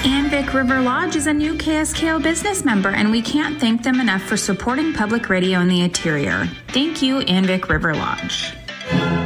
Anvik River Lodge is a new KSKO business member, and we can't thank them enough for supporting public radio in the interior. Thank you, Anvik River Lodge.